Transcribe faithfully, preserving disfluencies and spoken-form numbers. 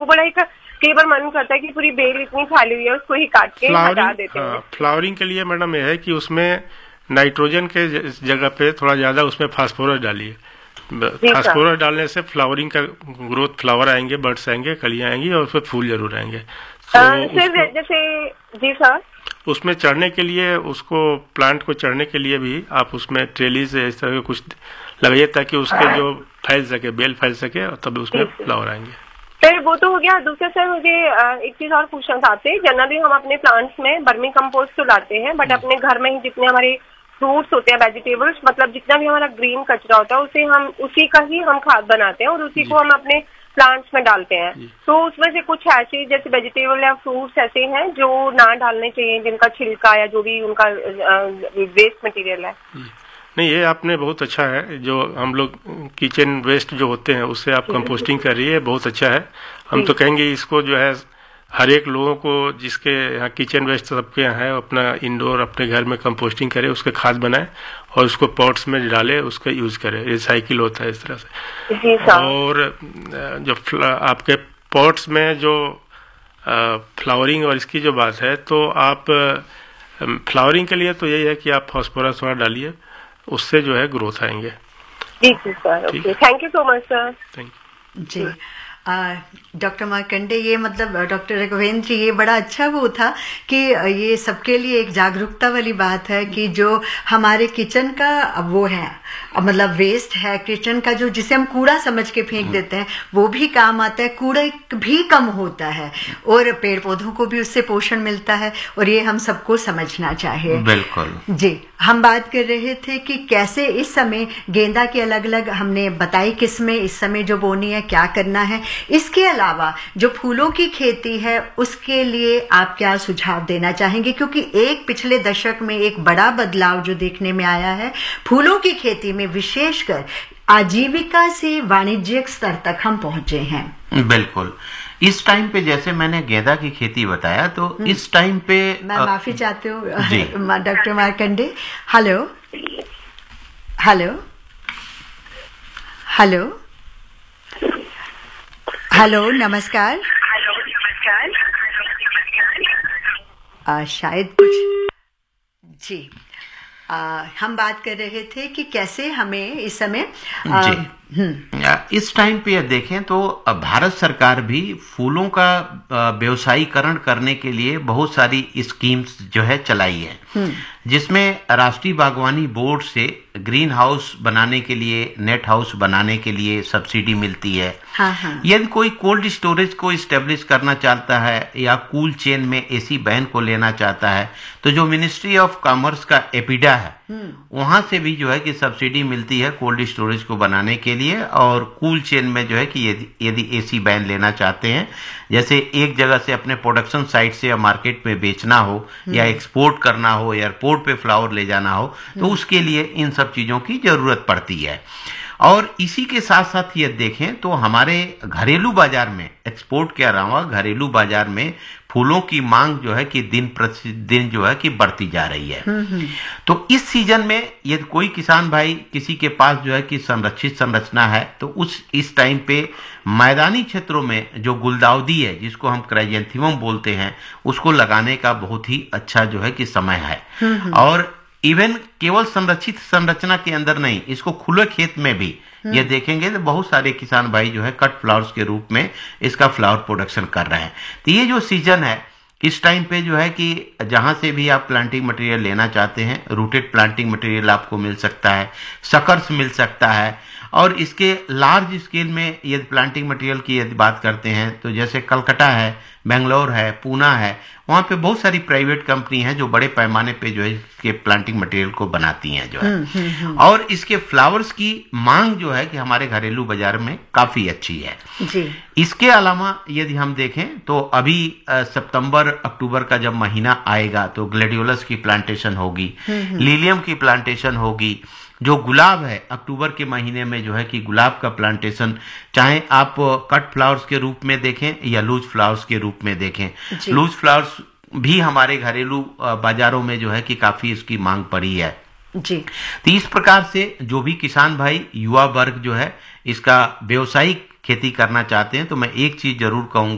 बड़ा एक कई बार मन करता है कि पूरी बेल इतनी फैली हुई है उसको ही काट के हटा देते हैं। फ्लावरिंग के लिए मैडम यह है कि उसमें नाइट्रोजन के जगह पे थोड़ा ज्यादा उसमें फास्फोरस डालिए। फास्फोरस डालने से फ्लावरिंग का ग्रोथ, फ्लावर आएंगे, बर्ड्स आएंगे, कलियां आएंगी और उसमें फूल जरूर आएंगे। तो सर जैसे जी सर उसमें चढ़ने के लिए, उसको प्लांट को चढ़ने के लिए भी आप उसमें ट्रेली से इस तरह के कुछ लगाइए ताकि उसके जो फैल सके, बेल फैल सके और तब उसमें फ्लावर आएंगे। सर वो तो हो गया। दूसरा सर मुझे एक चीज और पूछना चाहते हैं। जनरली हम अपने प्लांट्स में वर्मी कंपोस्ट तो लाते हैं, बट अपने घर में ही जितने हमारे फ्रूट्स होते हैं, वेजिटेबल्स, मतलब जितना भी हमारा ग्रीन कचरा होता है उसे हम उसी का ही हम खाद बनाते हैं और उसी को हम अपने प्लांट्स में डालते हैं। तो उसमें से कुछ ऐसे जैसे वेजिटेबल या फ्रूट्स ऐसे हैं जो ना डालने चाहिए, जिनका छिलका या जो भी उनका वेस्ट मटेरियल है? नहीं, ये आपने बहुत अच्छा है। जो हम लोग किचन वेस्ट जो होते हैं उससे आप कंपोस्टिंग कर रही है, बहुत अच्छा है। हम तो कहेंगे इसको जो है हर एक लोगों को जिसके यहाँ किचन वेस्ट सबके यहाँ है, अपना इंडोर अपने घर में कंपोस्टिंग करे, उसके खाद बनाए और उसको पॉट्स में डाले, उसका यूज करे। रिसाइकिल होता है इस तरह से। और जो आपके पॉट्स में जो फ्लावरिंग और इसकी जो बात है, तो आप फ्लावरिंग के लिए तो यही है कि आप फास्फोरस थोड़ा डालिए, उससे जो है ग्रोथ आएंगे। जी sir, okay, thank you so much sir. Thank you ji. Doctor Markande, ये मतलब डॉक्टर राघवेंद्र जी, ये बड़ा अच्छा वो था कि ये सबके लिए एक जागरूकता वाली बात है कि जो हमारे किचन का वो है, मतलब वेस्ट है किचन का, जो जिसे हम कूड़ा समझ के फेंक देते हैं, वो भी काम आता है, कूड़ा भी कम होता है और पेड़ पौधों को भी उससे पोषण मिलता है, और ये हम सबको समझना चाहिए। बिल्कुल जी। हम बात कर रहे थे कि कैसे इस समय गेंदा की अलग अलग हमने बताई किस्में इस समय जो बोनी है, क्या करना है। इसके अलावा जो फूलों की खेती है उसके लिए आप क्या सुझाव देना चाहेंगे? क्योंकि एक पिछले दशक में एक बड़ा बदलाव जो देखने में आया है फूलों की खेती में, विशेषकर आजीविका से वाणिज्यिक स्तर तक हम पहुंचे हैं। बिल्कुल। इस टाइम पे जैसे मैंने गेंदा की खेती बताया, तो इस टाइम पे मैं आ, माफी चाहती हूँ doctor Markande. Hello hello hello hello नमस्कार। हेलो नमस्कार। आ, शायद कुछ जी आ, हम बात कर रहे थे कि कैसे हमें इस समय आ, जी इस टाइम पे देखें तो भारत सरकार भी फूलों का व्यवसायीकरण करने के लिए बहुत सारी स्कीम्स जो है चलाई है, जिसमें राष्ट्रीय बागवानी बोर्ड से ग्रीन हाउस बनाने के लिए, नेट हाउस बनाने के लिए सब्सिडी मिलती है। हाँ हाँ। यदि कोई कोल्ड स्टोरेज को इस्टेब्लिश करना चाहता है या कूल चेन में एसी वैन को लेना चाहता है, तो जो मिनिस्ट्री ऑफ कॉमर्स का एपिडा है वहां से भी जो है कि सब्सिडी मिलती है कोल्ड स्टोरेज को बनाने के लिए। और कूल चेन में जो है कि यदि यदि एसी वैन लेना चाहते हैं, जैसे एक जगह से अपने प्रोडक्शन साइट से या मार्केट में बेचना हो या एक्सपोर्ट करना हो, एयरपोर्ट पे फ्लावर ले जाना हो, तो उसके लिए इन सब चीजों की जरूरत पड़ती है। और इसी के साथ साथ ये देखें तो हमारे घरेलू बाजार में, एक्सपोर्ट के अलावा घरेलू बाजार में फूलों की मांग जो है कि दिन प्रतिदिन जो है कि बढ़ती जा रही है। तो इस सीजन में यदि कोई किसान भाई किसी के पास जो है कि संरक्षित संरचना है, तो उस इस टाइम पे मैदानी क्षेत्रों में जो गुलदाउदी है, जिसको हम क्राइजेंथेमम बोलते हैं, उसको लगाने का बहुत ही अच्छा जो है कि समय है। और इवन केवल संरक्षित संरचना के अंदर नहीं, इसको खुले खेत में भी ये देखेंगे तो बहुत सारे किसान भाई जो है कट फ्लावर्स के रूप में इसका फ्लावर प्रोडक्शन कर रहे हैं। तो ये जो सीजन है, इस टाइम पे जो है कि जहां से भी आप प्लांटिंग मटेरियल लेना चाहते हैं, रूटेड प्लांटिंग मटेरियल आपको मिल सकता है, सकर्स मिल सकता है। और इसके लार्ज स्केल में यदि प्लांटिंग मटेरियल की यदि बात करते हैं, तो जैसे कलकत्ता है, बेंगलोर है, पूना है, वहाँ पे बहुत सारी प्राइवेट कंपनी है जो बड़े पैमाने पे जो है इसके प्लांटिंग मटेरियल को बनाती हैं जो है। हुँ, हुँ, हुँ. और इसके फ्लावर्स की मांग जो है कि हमारे घरेलू बाजार में काफी अच्छी है जी। इसके अलावा यदि हम देखें तो अभी सितंबर अक्टूबर का जब महीना आएगा तो ग्लैडियोलस की प्लांटेशन होगी, लिलियम की प्लांटेशन होगी। जो गुलाब है, अक्टूबर के महीने में जो है कि गुलाब का प्लांटेशन, चाहे आप कट फ्लावर्स के रूप में देखें या लूज फ्लावर्स के रूप में देखें, लूज फ्लावर्स भी हमारे घरेलू बाजारों में जो है कि काफी इसकी मांग पड़ी है जी। तो इस प्रकार से जो भी किसान भाई, युवा वर्ग जो है इसका व्यवसायिक खेती करना चाहते हैं, तो मैं एक चीज जरूर कहूंगा